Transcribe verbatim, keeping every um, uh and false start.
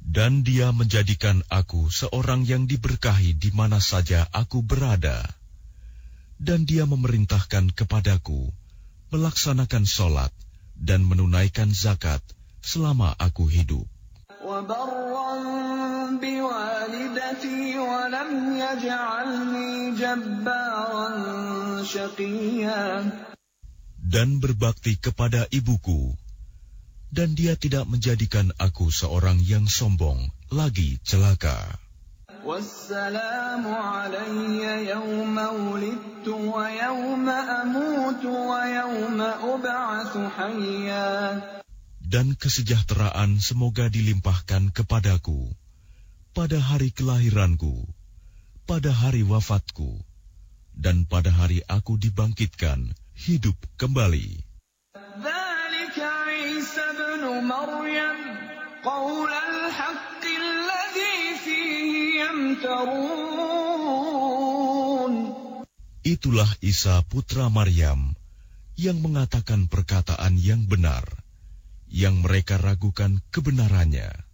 Dan Dia menjadikan aku seorang yang diberkahi di mana saja aku berada. Dan Dia memerintahkan kepadaku melaksanakan sholat dan menunaikan zakat selama aku hidup. Dan berbakti kepada ibuku, dan Dia tidak menjadikan aku seorang yang sombong, lagi celaka. وَالسَّلَامُ عَلَيَّ يَوْمَ وُلِدتُّ وَيَوْمَ أَمُوتُ وَيَوْمَ أُبْعَثُ حَيًّا. Dan kesejahteraan semoga dilimpahkan kepadaku pada hari kelahiranku, pada hari wafatku, dan pada hari aku dibangkitkan hidup kembali. ذَلِكَ عِيسَى ابْنُ مَرْيَمَ قَوْلَ الْحَقِّ الَّذِي فِيهِ يَمْتَرُونَ. Itulah Isa putra Maryam yang mengatakan perkataan yang benar, yang mereka ragukan kebenarannya.